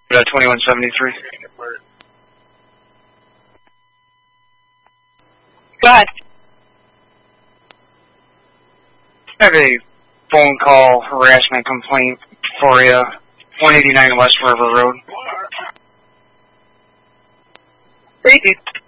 2173. Go ahead. I have a phone call harassment complaint for you. 189 West River Road. Repeat.